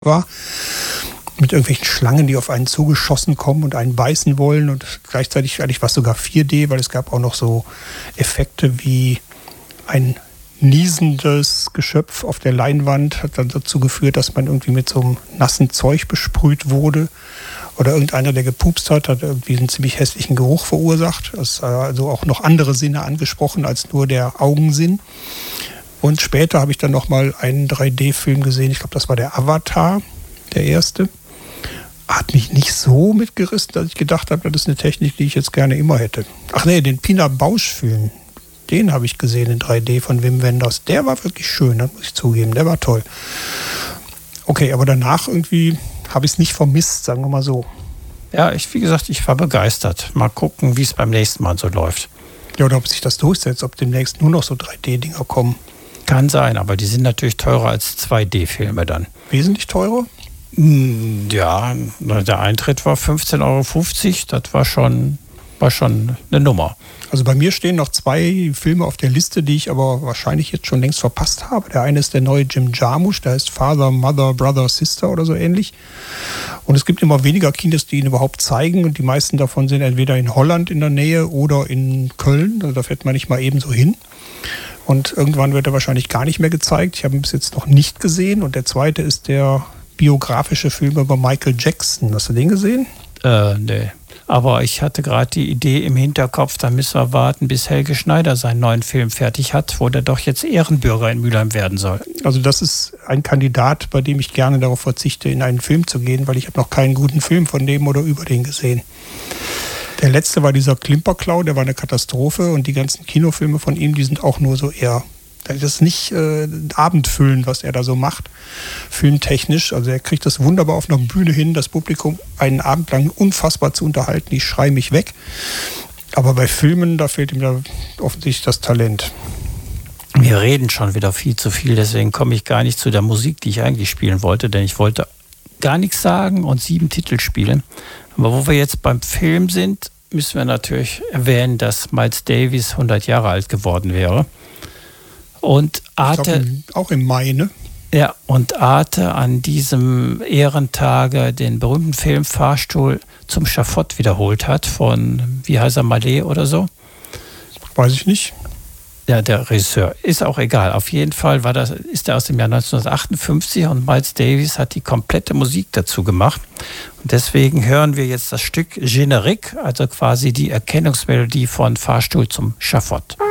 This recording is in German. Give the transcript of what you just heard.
war. Mit irgendwelchen Schlangen, die auf einen zugeschossen kommen und einen beißen wollen. Und gleichzeitig eigentlich war es sogar 4D, weil es gab auch noch so Effekte wie ein niesendes Geschöpf auf der Leinwand hat dann dazu geführt, dass man irgendwie mit so einem nassen Zeug besprüht wurde. Oder irgendeiner, der gepupst hat irgendwie einen ziemlich hässlichen Geruch verursacht. Das also auch noch andere Sinne angesprochen als nur der Augensinn. Und später habe ich dann nochmal einen 3D-Film gesehen. Ich glaube, das war der Avatar, der erste. Hat mich nicht so mitgerissen, dass ich gedacht habe, das ist eine Technik, die ich jetzt gerne immer hätte. Ach nee, den Pina Bausch-Film, den habe ich gesehen in 3D von Wim Wenders. Der war wirklich schön, das muss ich zugeben. Der war toll. Okay, aber danach irgendwie habe ich es nicht vermisst, sagen wir mal so. Ja, wie gesagt, ich war begeistert. Mal gucken, wie es beim nächsten Mal so läuft. Ja, oder ob sich das durchsetzt, ob demnächst nur noch so 3D-Dinger kommen. Kann sein, aber die sind natürlich teurer als 2D-Filme dann. Wesentlich teurer? Ja, der Eintritt war 15,50 €. Das war schon eine Nummer. Also bei mir stehen noch 2 Filme auf der Liste, die ich aber wahrscheinlich jetzt schon längst verpasst habe. Der eine ist der neue Jim Jarmusch, der heißt Father, Mother, Brother, Sister oder so ähnlich. Und es gibt immer weniger Kinos, die ihn überhaupt zeigen. Und die meisten davon sind entweder in Holland in der Nähe oder in Köln. Also da fährt man nicht mal eben so hin. Und irgendwann wird er wahrscheinlich gar nicht mehr gezeigt. Ich habe ihn bis jetzt noch nicht gesehen. Und der zweite ist der biografische Film über Michael Jackson. Hast du den gesehen? Nee. Aber ich hatte gerade die Idee im Hinterkopf, da müssen wir warten, bis Helge Schneider seinen neuen Film fertig hat, wo der doch jetzt Ehrenbürger in Mülheim werden soll. Also das ist ein Kandidat, bei dem ich gerne darauf verzichte, in einen Film zu gehen, weil ich habe noch keinen guten Film von dem oder über den gesehen. Der letzte war dieser Klimperklau, der war eine Katastrophe und die ganzen Kinofilme von ihm, die sind auch nur so eher, das ist nicht abendfüllend, was er da so macht, filmtechnisch. Also er kriegt das wunderbar auf einer Bühne hin, das Publikum einen Abend lang unfassbar zu unterhalten. Ich schreie mich weg. Aber bei Filmen, da fehlt ihm ja offensichtlich das Talent. Wir reden schon wieder viel zu viel, deswegen komme ich gar nicht zu der Musik, die ich eigentlich spielen wollte, denn ich wollte gar nichts sagen und 7 Titel spielen. Aber wo wir jetzt beim Film sind, müssen wir natürlich erwähnen, dass Miles Davis 100 Jahre alt geworden wäre. Und Arte, auch im Mai, ne? Ja, und Arte an diesem Ehrentage den berühmten Film Fahrstuhl zum Schafott wiederholt hat von, wie heißt er, Mallet oder so? Weiß ich nicht. Ja, der Regisseur. Ist auch egal. Auf jeden Fall ist er aus dem Jahr 1958 und Miles Davis hat die komplette Musik dazu gemacht. Und deswegen hören wir jetzt das Stück Générique, also quasi die Erkennungsmelodie von Fahrstuhl zum Schafott.